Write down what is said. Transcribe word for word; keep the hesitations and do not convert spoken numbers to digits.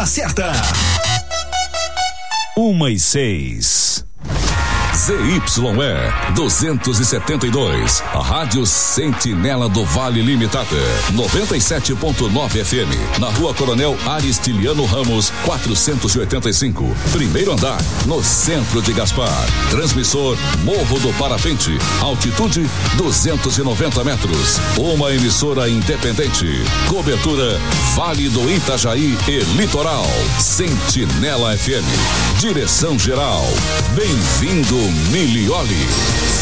certa. Uma e seis. Z Y E duzentos e setenta e dois, a Rádio Sentinela do Vale Limitada, noventa e sete ponto nove F M, na Rua Coronel Aristiliano Ramos, quatrocentos e oitenta e cinco, primeiro andar, no centro de Gaspar. Transmissor Morro do Parapente, altitude duzentos e noventa metros. Uma emissora independente. Cobertura Vale do Itajaí e Litoral. Sentinela F M. Direção geral. Bem-vindo Milioli.